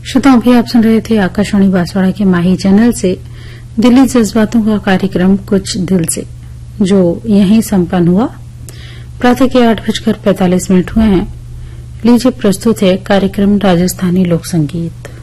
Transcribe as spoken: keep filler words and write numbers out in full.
श्रोताओं, अभी आप सुन रहे थे आकाशवाणी बांसवाड़ा के माही चैनल से दिल्ली जज्बातों का कार्यक्रम कुछ दिल से, जो यहीं संपन्न हुआ। प्रातः के आठ बजकर पैंतालीस मिनट हुए हैं। लीजिए प्रस्तुत है कार्यक्रम राजस्थानी लोक संगीत।